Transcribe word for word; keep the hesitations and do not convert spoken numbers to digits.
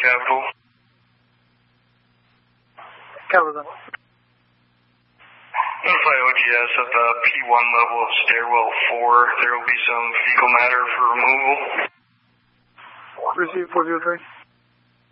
Capital. Capital. Notify O G S at the P one level of stairwell four. There will be some fecal matter for removal. Receive four zero three.